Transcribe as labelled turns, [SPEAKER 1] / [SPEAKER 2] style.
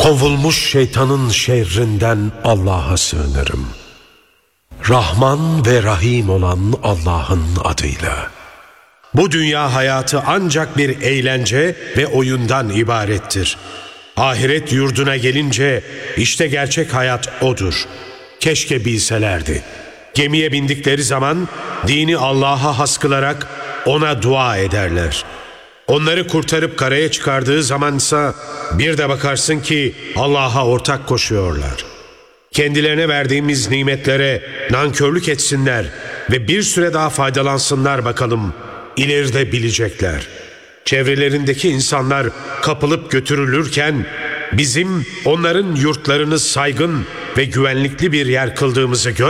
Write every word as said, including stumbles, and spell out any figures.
[SPEAKER 1] Kovulmuş şeytanın şerrinden Allah'a sığınırım. Rahman ve Rahim olan Allah'ın adıyla. Bu dünya hayatı ancak bir eğlence ve oyundan ibarettir. Ahiret yurduna gelince işte gerçek hayat odur. Keşke bilselerdi. Gemiye bindikleri zaman dini Allah'a has kılarak ona dua ederler. Onları kurtarıp karaya çıkardığı zamansa bir de bakarsın ki Allah'a ortak koşuyorlar. Kendilerine verdiğimiz nimetlere nankörlük etsinler ve bir süre daha faydalansınlar bakalım. İleride bilecekler. Çevrelerindeki insanlar kapılıp götürülürken bizim onların yurtlarını saygın ve güvenlikli bir yer kıldığımızı gör.